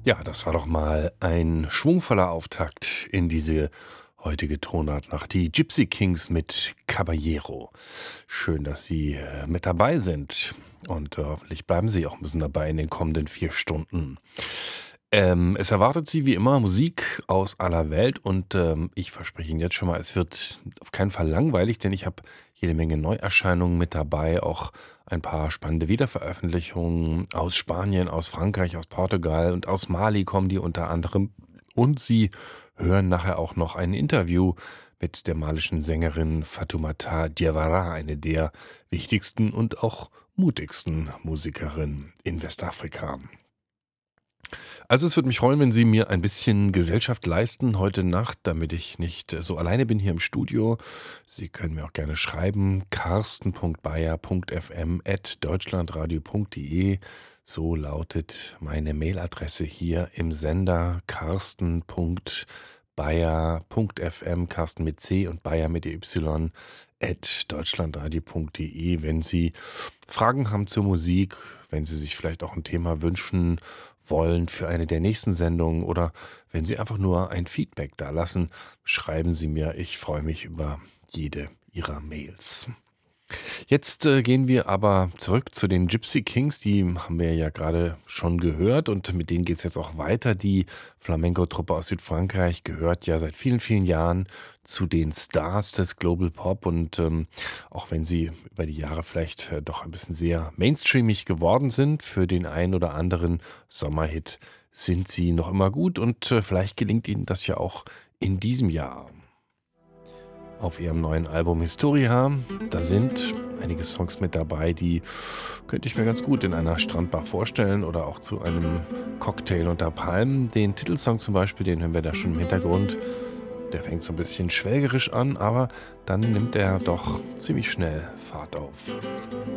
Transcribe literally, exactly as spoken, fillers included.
Ja, das war doch mal ein schwungvoller Auftakt in diese heutige Tonartnacht. Die Gypsy Kings mit Caballero. Schön, dass Sie äh, mit dabei sind. Und äh, hoffentlich bleiben Sie auch ein bisschen dabei in den kommenden vier Stunden. Ähm, es erwartet Sie wie immer Musik aus aller Welt und ähm, ich verspreche Ihnen jetzt schon mal, es wird auf keinen Fall langweilig, denn ich habe jede Menge Neuerscheinungen mit dabei, auch ein paar spannende Wiederveröffentlichungen aus Spanien, aus Frankreich, aus Portugal und aus Mali kommen die unter anderem. Und Sie hören nachher auch noch ein Interview mit der malischen Sängerin Fatoumata Diawara, eine der wichtigsten und auch mutigsten Musikerinnen in Westafrika. Also es würde mich freuen, wenn Sie mir ein bisschen Gesellschaft leisten heute Nacht, damit ich nicht äh, so alleine bin hier im Studio. Sie können mir auch gerne schreiben, karsten punkt bayer punkt f m at deutschlandradio punkt de. So lautet meine Mailadresse hier im Sender karsten punkt bayer punkt f m, Karsten mit C und Bayer mit Y, at deutschlandradio punkt de. Wenn Sie Fragen haben zur Musik, wenn Sie sich vielleicht auch ein Thema wünschen wollen für eine der nächsten Sendungen oder wenn Sie einfach nur ein Feedback dalassen, schreiben Sie mir. Ich freue mich über jede Ihrer Mails. Jetzt äh, gehen wir aber zurück zu den Gypsy Kings, die haben wir ja gerade schon gehört und mit denen geht es jetzt auch weiter. Die Flamenco-Truppe aus Südfrankreich gehört ja seit vielen, vielen Jahren zu den Stars des Global Pop und ähm, auch wenn sie über die Jahre vielleicht äh, doch ein bisschen sehr mainstreamig geworden sind, für den einen oder anderen Sommerhit sind sie noch immer gut und äh, vielleicht gelingt ihnen das ja auch in diesem Jahr. Auf ihrem neuen Album Historia, da sind einige Songs mit dabei, die könnte ich mir ganz gut in einer Strandbar vorstellen oder auch zu einem Cocktail unter Palmen. Den Titelsong zum Beispiel, den hören wir da schon im Hintergrund. Der fängt so ein bisschen schwelgerisch an, aber dann nimmt er doch ziemlich schnell Fahrt auf.